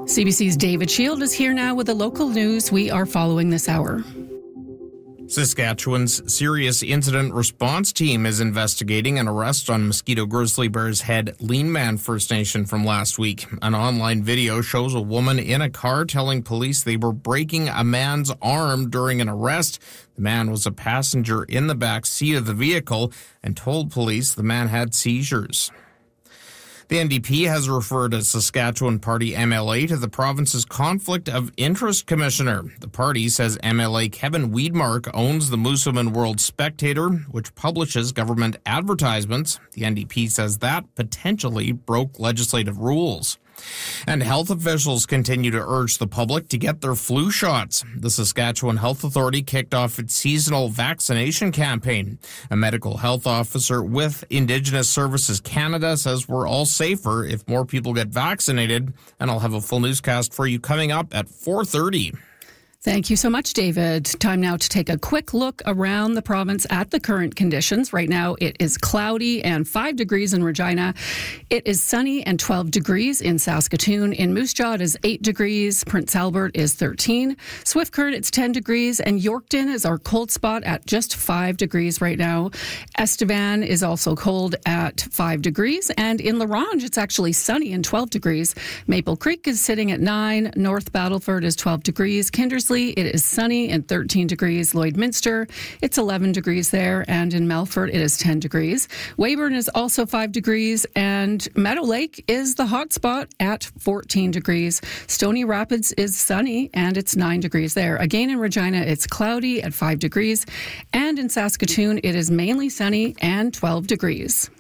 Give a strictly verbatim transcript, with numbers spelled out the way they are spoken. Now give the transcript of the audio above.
C B C's David Shield is here now with the local news we are following this hour. Saskatchewan's Serious Incident Response Team is investigating an arrest on Mosquito Grizzly Bear's head Lean Man First Nation from last week. An online video shows a woman in a car telling police they were breaking a man's arm during an arrest. The man was a passenger in the back seat of the vehicle and told police the man had seizures. The N D P has referred a Saskatchewan Party M L A to the province's Conflict of Interest Commissioner. The party says M L A Kevin Weidmark owns the Moosomin World Spectator, which publishes government advertisements. The N D P says that potentially broke legislative rules. And health officials continue to urge the public to get their flu shots. The Saskatchewan Health Authority kicked off its seasonal vaccination campaign. A medical health officer with Indigenous Services Canada says we're all safer if more people get vaccinated. And I'll have a full newscast for you coming up at four thirty. Thank you so much, David. Time now to take a quick look around the province at the current conditions. Right now, it is cloudy and five degrees in Regina. It is sunny and twelve degrees in Saskatoon. In Moose Jaw, it is eight degrees. Prince Albert is thirteen. Swift Current, it's ten degrees. And Yorkton is our cold spot at just five degrees right now. Estevan is also cold at five degrees. And in La Ronge, it's actually sunny and twelve degrees. Maple Creek is sitting at nine. North Battleford is twelve degrees. Kindersley, it is sunny and thirteen degrees. Lloydminster, it's eleven degrees there. And in Melfort, it is ten degrees. Weyburn is also five degrees. And Meadow Lake is the hot spot at fourteen degrees. Stony Rapids is sunny and it's nine degrees there. Again, in Regina, it's cloudy at five degrees. And in Saskatoon, it is mainly sunny and twelve degrees.